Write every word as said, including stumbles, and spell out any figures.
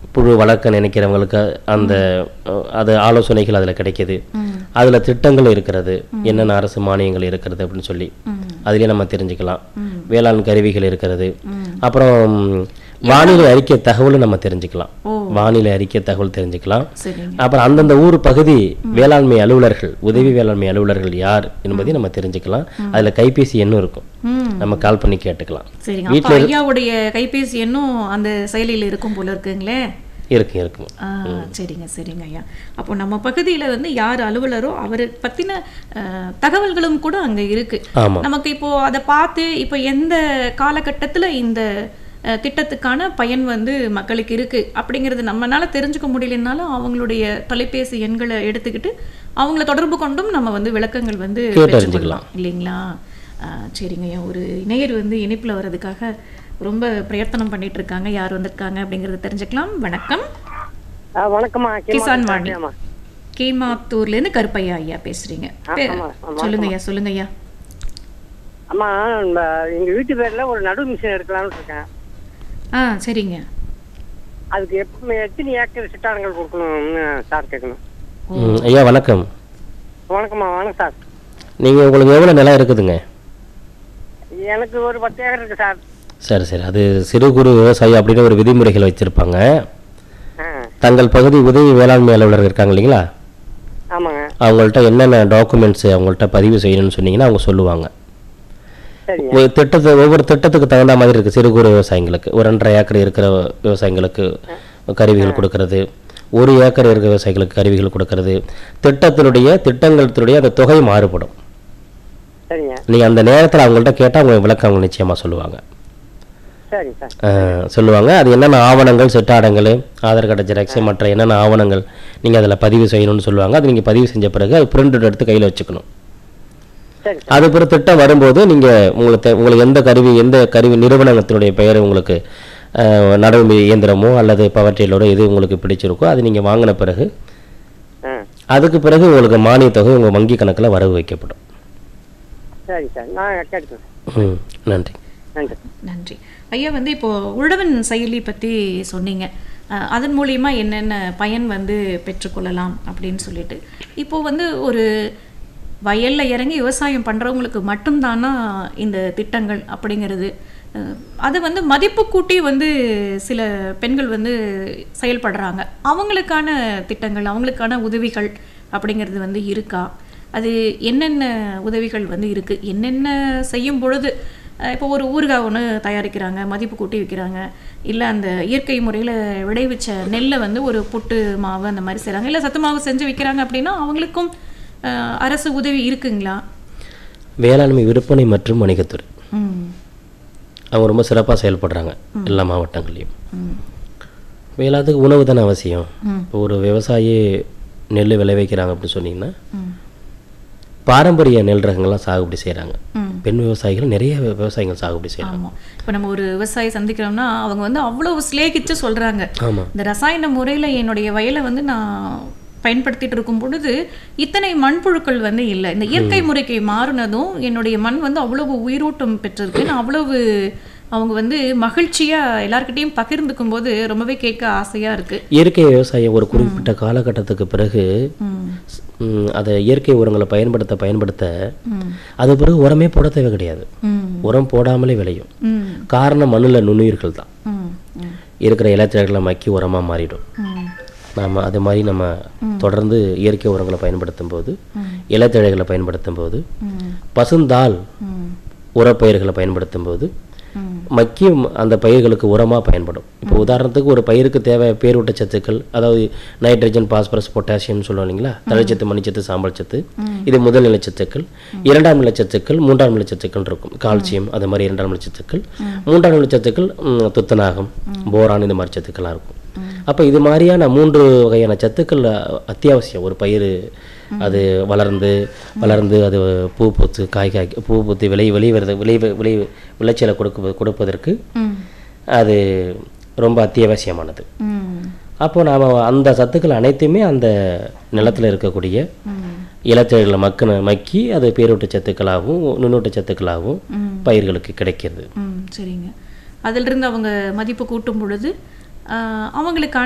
புழு வளர்க்க நினைக்கிறவங்களுக்கு அந்த அது ஆலோசனைகள் அதில் கிடைக்கிது. அதில் திட்டங்கள் இருக்கிறது, என்னென்ன அரசு மானியங்கள் இருக்கிறது அப்படின்னு சொல்லி அதுலேயே நம்ம தெரிஞ்சுக்கலாம். வேளாண் கருவிகள் இருக்கிறது. அப்புறம் வானிலை அறிக்கை தகவலும் நம்ம தெரிஞ்சுக்கலாம். வானிலை அறிக்கை தகவல் தெரிஞ்சுக்கலாம். அப்புறம் அந்தந்த ஊர் பகுதி வேளாண்மை அலுவலர்கள், உதவி வேளாண்மை அலுவலர்கள் யார் என்பதையும் நம்ம தெரிஞ்சுக்கலாம். அதில் கைபேசி எண்ணும் இருக்கும், நம்ம கால் பண்ணி கேட்டுக்கலாம். வீட்டில் ஐயாவுடைய கைபேசி எண்ணும் அந்த செயலியில் இருக்கும் போல இருக்குங்களே. இருக்கு இருக்கு சரிங்க சரிங்க ஐயா. அப்போ நம்ம பகுதியில் வந்து யார் அலுவலரோ அவரை பற்றின தகவல்களும் கூட அங்கே இருக்கு. நமக்கு இப்போ அதை பார்த்து இப்போ எந்த காலகட்டத்தில் இந்த திட்டத்துக்கான பயன் வந்து மக்களுக்கு இருக்கு அப்படிங்கிறது நம்மளால தெரிஞ்சுக்க முடியலனாலும் அவங்களுடைய தொலைபேசி எண்களை எடுத்துக்கிட்டு அவங்கள தொடர்பு கொண்டும் நம்ம வந்து விளக்கங்கள் வந்து தெரிஞ்சுக்கலாம் இல்லைங்களா? சரிங்க ஐயா. ஒரு இணையர் வந்து இணைப்பில் வர்றதுக்காக ரொம்ப பிரயத்தனம் பண்ணிட்டு இருக்காங்க. யார் வந்திருக்காங்க அப்படிங்கறத தெரிஞ்சுக்கலாம். வணக்கம். வணக்கம்மா. கிசான் வாணி கீமாத்தூர்ல இருந்து கருப்பையா ஐயா பேசுறீங்க. சொல்லுங்க ஐயா. சொல்லுங்க ஐயா. அம்மா, எங்க வீட்டு பேர்ல ஒரு நடு மிஷின் எடுக்கலாம்னு இருக்கேன். ஆ சரிங்க. அதுக்கு எப்ப எத்தனை ஏக்கர் சிட்டாரங்கள் கொடுக்கணும்னு சார் கேட்கணும். ஐயா வணக்கம். வணக்கம்மா. வணக்கம் சார். நீங்க உங்களுக்கு எவ்வளவு நிலம் இருக்குதுங்க? எனக்கு ஒரு பத்து ஏக்கர் இருக்கு சார். சரி சரி. அது சிறு குறு விவசாயி அப்படின்னு ஒரு விதிமுறைகள் வச்சிருப்பாங்க. தங்கள் பகுதி உதவி வேளாண்மை அலுவலர் இருக்காங்க இல்லைங்களா? ஆமாங்க. அவங்கள்ட்ட என்னென்ன டாக்குமெண்ட்ஸ் அவங்கள்ட்ட பதிவு செய்யணும்னு சொன்னீங்கன்னா அவங்க சொல்லுவாங்க. திட்டத்தை ஒவ்வொரு திட்டத்துக்கு தகுந்த மாதிரி இருக்கு. சிறு குறு விவசாயிகளுக்கு ஒரு ரெண்டரை ஏக்கர் இருக்கிற விவசாயிகளுக்கு கருவிகள் கொடுக்கறது, ஒரு ஏக்கர் இருக்கிற விவசாயிகளுக்கு கருவிகள் கொடுக்கறது, திட்டத்தினுடைய திட்டங்களுடைய அந்த தொகை மாறுபடும். நீங்க அந்த நேரத்தில் அவங்கள்ட்ட கேட்டால் அவங்க விளக்கம் அவங்க நிச்சயமா சொல்லுவாங்க சொல்லுவாங்க அது என்னென்ன ஆவணங்கள், சிட்டாடங்கள், ஆதார் கார்டு ஜெராக்ஸ், மற்ற என்னென்ன ஆவணங்கள் நீங்கள் அதில் பதிவு செய்யணும்னு சொல்லுவாங்க. அது நீங்கள் பதிவு செஞ்ச பிறகு அது பிரிண்ட் எடுத்து கையில் வச்சுக்கணும். அது பிறகு திட்டம் வரும்போது நீங்கள் உங்களுக்கு உங்களுக்கு எந்த கருவி எந்த கருவி நிறுவனத்தினுடைய பெயர் உங்களுக்கு நடவு இயந்திரமோ அல்லது பவர் டில்லரோ எது உங்களுக்கு பிடிச்சிருக்கோ அது நீங்கள் வாங்கின பிறகு அதுக்கு பிறகு உங்களுக்கு மானிய தொகை உங்கள் வங்கி கணக்கில் வரவு வைக்கப்படும். நன்றி நன்றி ஐயா. வந்து இப்போ உழவன் செயலி பற்றி சொன்னீங்க, அதன் மூலியமா என்னென்ன பயன் வந்து பெற்றுக்கொள்ளலாம் அப்படின்னு சொல்லிட்டு. இப்போ வந்து ஒரு வயல்ல இறங்கி விவசாயம் பண்றவங்களுக்கு மட்டும்தானா இந்த திட்டங்கள் அப்படிங்கிறது? அதை வந்து மதிப்பு கூட்டி வந்து சில பெண்கள் வந்து செயல்படுறாங்க. அவங்களுக்கான திட்டங்கள், அவங்களுக்கான உதவிகள் அப்படிங்கிறது வந்து இருக்கா? அது என்னென்ன உதவிகள் வந்து இருக்கு? என்னென்ன செய்யும் பொழுது இப்போ ஒரு ஊறுகாய் ஒன்று தயாரிக்கிறாங்க, மதிப்பு கூட்டி விற்கிறாங்க, இல்லை அந்த இயற்கை முறையில் விளைவிச்ச நெல்லை வந்து ஒரு புட்டு மாவு அந்த மாதிரி செய்கிறாங்க, இல்லை சத்து மாவு செஞ்சு விற்கிறாங்க அப்படின்னா அவங்களுக்கும் அரசு உதவி இருக்குங்களா? வேளாண்மை விற்பனை மற்றும் வணிகத்துறை அவங்க ரொம்ப சிறப்பாக செயல்படுறாங்க எல்லா மாவட்டங்கள்லையும். வேளாத்துக்கு உணவு தானே அவசியம். இப்போ ஒரு விவசாயி நெல் விளைவிக்கிறாங்க அப்படின்னு சொன்னீங்கன்னா பாரம்பரிய நெல் ரகங்கள்லாம் சாகுபடி செய்கிறாங்க. பெண் விவசாயிகள் நிறைய விவசாயிகள் சாகுபடி செய்கிறாங்க. இப்போ நம்ம ஒரு விவசாயி சந்திக்கிறோம்னா அவங்க வந்து அவ்வளவு சிலேகிச்சு சொல்கிறாங்க, இந்த ரசாயன முறையில் என்னுடைய வயலை வந்து நான் பயன்படுத்திட்டு இருக்கும் பொழுது இத்தனை மண்புழுக்கள் வந்து இல்லை, இந்த இயற்கை முறைக்கு மாறினதும் என்னுடைய மண் வந்து அவ்வளவு உயிரோட்டம் பெற்றிருக்கு, நான் அவ்வளவு அவங்க வந்து மகிழ்ச்சியா எல்லார்கிட்டையும் பகிர்ந்துக்கும் போது ரொம்பவே கேட்க ஆசையா இருக்கு. இயற்கை விவசாயம் ஒரு குறிப்பிட்ட காலகட்டத்துக்கு பிறகு அதை இயற்கை உரங்களை பயன்படுத்த பயன்படுத்த அது பிறகு உரமே போட தேவை கிடையாது. உரம் போடாமலே விளையும். காரணம் மண்ணில் நுண்ணுயிர்கள் தான். இருக்கிற இலச்சைகளை மக்கி உரமாக மாறிடும். நாம் அது மாதிரி நம்ம தொடர்ந்து இயற்கை உரங்களை பயன்படுத்தும் போது, இலத்தழைகளை பயன்படுத்தும் போது, பசுந்தாள் உரப்பயிர்களை பயன்படுத்தும் போது மக்கி அந்த பயிர்களுக்கு உரமாக பயன்படும். இப்போ உதாரணத்துக்கு ஒரு பயிருக்கு தேவை பேரூட்ட சத்துக்கள், அதாவது நைட்ரஜன், பாஸ்பரஸ், பொட்டாசியம் சொல்லுவோம் இல்லைங்களா, தழைச்சத்து, மணிச்சத்து, சாம்பல் சத்து, இது முதல் நிலை சத்துக்கள். இரண்டாம் நிலை சத்துக்கள், மூன்றாம் நிலை சத்துக்கள் இருக்கும், கால்சியம் அது மாதிரி இரண்டாம் நிலை சத்துக்கள். மூன்றாம் நிலை சத்துக்கள் துத்தநாகம், போரான், இந்த மாதிரி சத்துக்கள்லாம் இருக்கும். அப்போ இது மாதிரியான மூன்று வகையான சத்துக்கள் அத்தியாவசியம். ஒரு பயிர் அது வளர்ந்து வளர்ந்து அது பூ பூத்து காய் காய் பூ பூத்து விளை வெளிவரது விளை விளை விளைச்சலை கொடுக்க கொடுப்பதற்கு அது ரொம்ப அத்தியாவசியமானது. அப்போ நாம் அந்த சத்துக்கள் அனைத்துமே அந்த நிலத்தில் இருக்கக்கூடிய இலத்தழைகளை மக்கின மக்கி அது பேரூட்ட சத்துக்களாகவும் நுண்ணூட்ட சத்துக்களாகவும் பயிர்களுக்கு கிடைக்கிறது. சரிங்க. அதிலிருந்து அவங்க மதிப்பு கூட்டும் பொழுது அவங்களுக்கான